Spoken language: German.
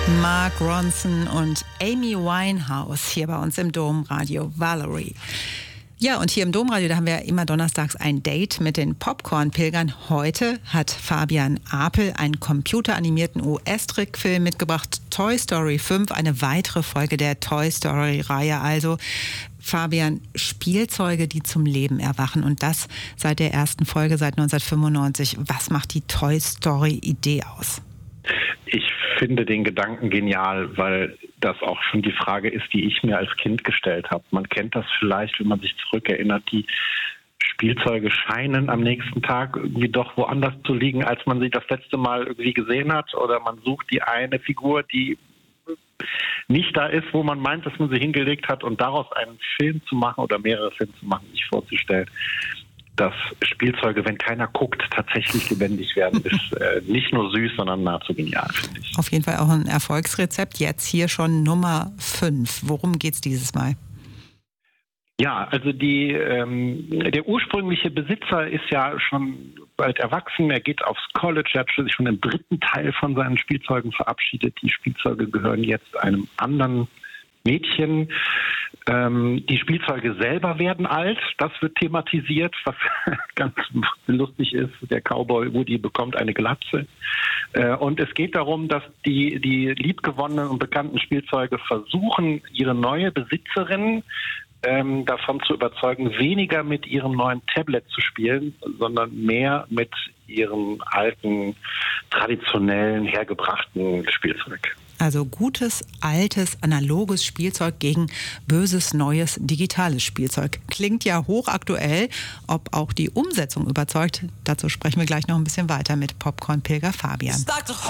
Mark Ronson und Amy Winehouse hier bei uns im Domradio Valerie. Ja, und hier im Domradio, da haben wir immer donnerstags ein Date mit den Popcorn-Pilgern. Heute hat Fabian Apel einen computeranimierten US-Trickfilm mitgebracht, Toy Story 5, eine weitere Folge der Toy Story-Reihe. Also Fabian, Spielzeuge, die zum Leben erwachen, und das seit der ersten Folge, seit 1995. Was macht die Toy Story-Idee aus? Ich finde den Gedanken genial, weil das auch schon die Frage ist, die ich mir als Kind gestellt habe. Man kennt das vielleicht, wenn man sich zurückerinnert, die Spielzeuge scheinen am nächsten Tag irgendwie doch woanders zu liegen, als man sie das letzte Mal irgendwie gesehen hat. Oder man sucht die eine Figur, die nicht da ist, wo man meint, dass man sie hingelegt hat, und daraus einen Film zu machen oder mehrere Filme zu machen, sich vorzustellen, dass Spielzeuge, wenn keiner guckt, tatsächlich lebendig werden, ist nicht nur süß, sondern nahezu genial, finde ich. Auf jeden Fall auch ein Erfolgsrezept. Jetzt hier schon Nummer 5. Worum geht's dieses Mal? Ja, also der ursprüngliche Besitzer ist ja schon bald erwachsen. Er geht aufs College. Er hat sich schon im 3. Teil von seinen Spielzeugen verabschiedet. Die Spielzeuge gehören jetzt einem anderen Mädchen. Die Spielzeuge selber werden alt. Das wird thematisiert, was ganz lustig ist. Der Cowboy Woody bekommt eine Glatze. Und es geht darum, dass die liebgewonnenen und bekannten Spielzeuge versuchen, ihre neue Besitzerin davon zu überzeugen, weniger mit ihrem neuen Tablet zu spielen, sondern mehr mit ihrem alten, traditionellen, hergebrachten Spielzeug. Also gutes, altes, analoges Spielzeug gegen böses, neues, digitales Spielzeug. Klingt ja hochaktuell. Ob auch die Umsetzung überzeugt, dazu sprechen wir gleich noch ein bisschen weiter mit Popcorn-Pilger Fabian.